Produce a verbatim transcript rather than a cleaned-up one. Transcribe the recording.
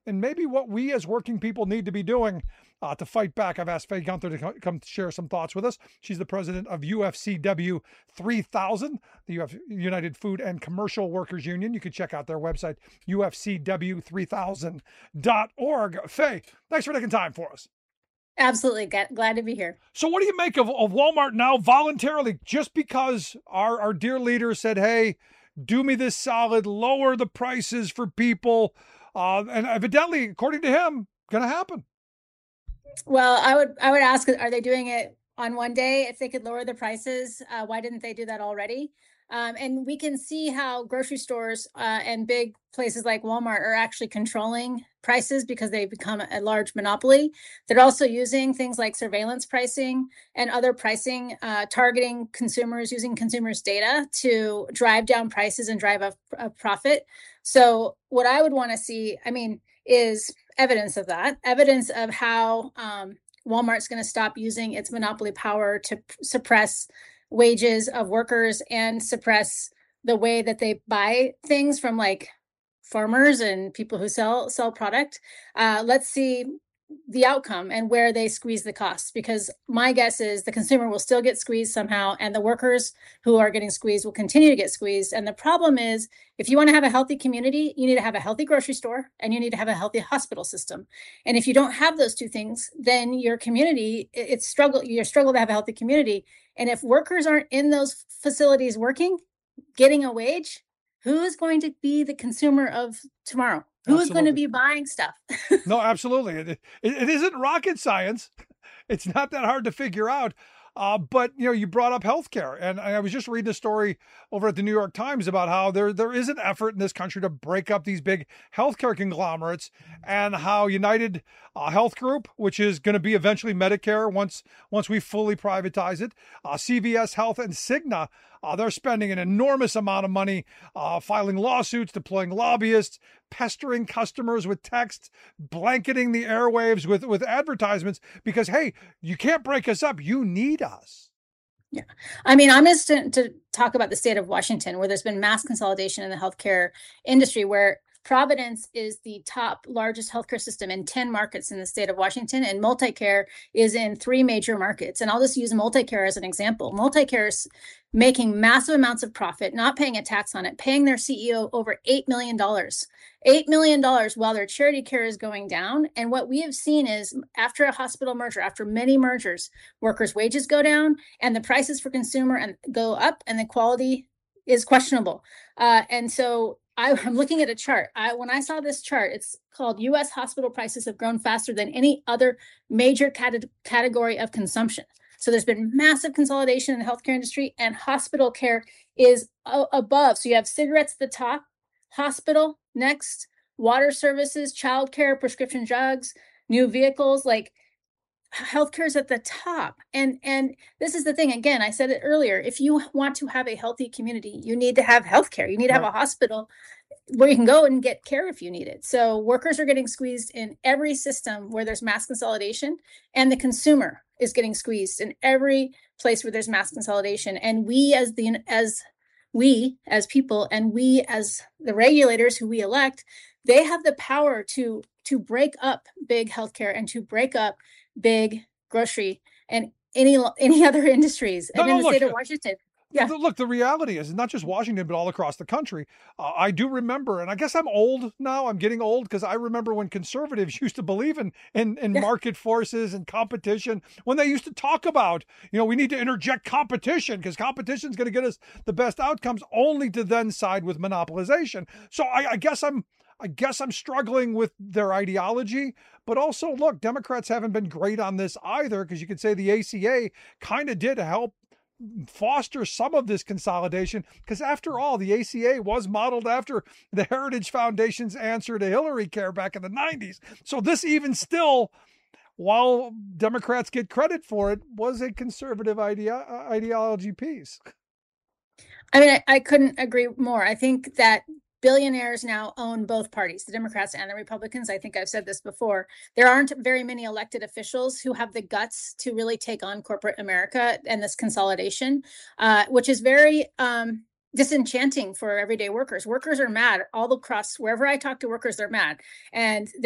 and maybe what we as working people need to be doing uh, to fight back. I've asked Faye Gunther to co- come share some thoughts with us. She's the president of U F C W three thousand, the U F United Food and Commercial Workers Union. You can check out their website, U F C W three thousand dot org. Faye, thanks for taking time for us. Absolutely. Glad to be here. So what do you make of, of Walmart now voluntarily, just because our, our dear leader said, hey, do me this solid, lower the prices for people. Uh, and evidently, according to him, going to happen. Well, I would I would ask, are they doing it on one day? If they could lower the prices, uh, why didn't they do that already? Um, and we can see how grocery stores uh, and big places like Walmart are actually controlling prices because they've become a large monopoly. They're also using things like surveillance pricing and other pricing, uh, targeting consumers, using consumers' data to drive down prices and drive up a profit. So what I would want to see, I mean, is evidence of that, evidence of how um, Walmart's going to stop using its monopoly power to p- suppress wages of workers and suppress the way that they buy things from like farmers and people who sell sell product. Uh, let's see the outcome and where they squeeze the costs, because my guess is the consumer will still get squeezed somehow, and the workers who are getting squeezed will continue to get squeezed. And the problem is, if you want to have a healthy community, you need to have a healthy grocery store and you need to have a healthy hospital system. And if you don't have those two things, then your community, it's struggle, you struggle to have a healthy community. And if workers aren't in those facilities working, getting a wage, who is going to be the consumer of tomorrow? Who is going to be buying stuff? No, absolutely. It, it, it isn't rocket science. It's not that hard to figure out. Uh, but, you know, you brought up healthcare, and I was just reading a story over at the New York Times about how there there is an effort in this country to break up these big healthcare conglomerates, and how United uh, Health Group, which is going to be eventually Medicare once once we fully privatize it, uh, C V S Health and Cigna, uh, they're spending an enormous amount of money uh, filing lawsuits, deploying lobbyists, pestering customers with texts, blanketing the airwaves with, with advertisements because, hey, you can't break us up. You need us. Yeah. I mean, I'm interested to talk about the state of Washington, where there's been mass consolidation in the healthcare industry, where Providence is the top largest healthcare system in ten markets in the state of Washington, and MultiCare is in three major markets. And I'll just use MultiCare as an example. MultiCare is making massive amounts of profit, not paying a tax on it, paying their C E O over eight million dollars. eight million dollars while their charity care is going down. And what we have seen is, after a hospital merger, after many mergers, workers' wages go down and the prices for consumer and go up, and the quality is questionable. Uh, and so I, I'm looking at a chart. I, when I saw this chart, it's called U S hospital prices have grown faster than any other major cat- category of consumption. So there's been massive consolidation in the healthcare industry, and hospital care is uh, above. So you have cigarettes at the top, hospital next, water services, childcare, prescription drugs, new vehicles, like healthcare is at the top. And and this is the thing, again, I said it earlier, if you want to have a healthy community, you need to have healthcare. You need to have right. a hospital where you can go and get care if you need it. So workers are getting squeezed in every system where there's mass consolidation, and the consumer is getting squeezed in every place where there's mass consolidation. And we as the as we as people, and we as the regulators who we elect, they have the power to to break up big healthcare and to break up big grocery and any any other industries. No, and no, in the look, state of Washington. Yeah. Look, the reality is not just Washington, but all across the country. Uh, I do remember, and I guess I'm old now. I'm getting old because I remember when conservatives used to believe in, in, in yeah. market forces and competition, when they used to talk about, you know, we need to interject competition because competition is going to get us the best outcomes, only to then side with monopolization. So I, I guess I'm, I guess I'm struggling with their ideology, but also, look, Democrats haven't been great on this either, because you could say the A C A kind of did help foster some of this consolidation, because after all, the A C A was modeled after the Heritage Foundation's answer to Hillary Care back in the nineties. So this, even still, while Democrats get credit for it, was a conservative idea, ideology piece. I mean, I, I couldn't agree more. I think that billionaires now own both parties, the Democrats and the Republicans. I think I've said this before. There aren't very many elected officials who have the guts to really take on corporate America and this consolidation, uh, which is very um, disenchanting for everyday workers. Workers are mad all across. Wherever I talk to workers, they're mad. And